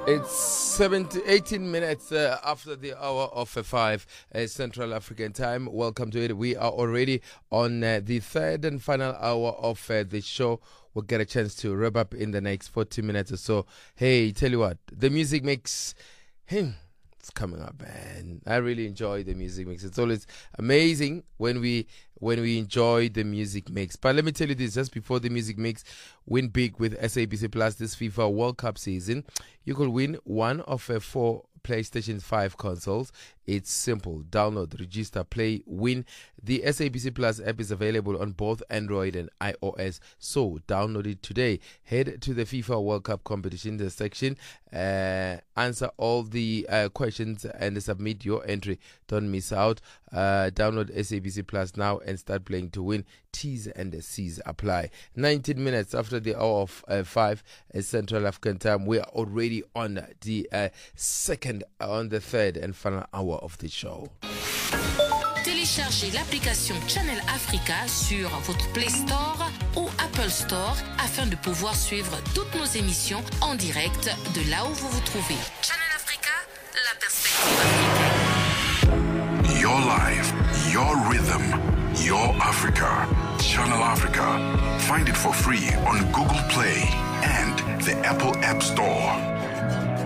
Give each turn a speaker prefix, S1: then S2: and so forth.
S1: It's 18 minutes after the hour of 5 Central African time. Welcome to it. We are already on the third and final hour of the show. We'll get a chance to wrap up in the next 40 minutes or so. Hey, tell you what, the music mix, it's coming up, man. I really enjoy the music mix. It's always amazing when we enjoy the music mix. But let me tell you this, just before the music mix, win big with SABC Plus this FIFA World Cup season. You could win one of 4 PlayStation 5 consoles. It's simple. Download, register, play, win. The SABC Plus app is available on both Android and iOS. So download it today. Head to the FIFA World Cup competition, the section, answer all the questions and submit your entry. Don't miss out. Download SABC Plus now and start playing to win. T's and the C's apply. 19 minutes after the hour of 5 Central African time. We are already on the third and final hour of the show.
S2: Téléchargez l'application Channel Africa sur votre Play Store ou Apple Store afin de pouvoir suivre toutes nos émissions en direct de là où vous vous trouvez. Channel Africa, la perspective africaine.
S3: Your life, your rhythm, your Africa. Channel Africa. Find it for free on Google Play and the Apple App Store.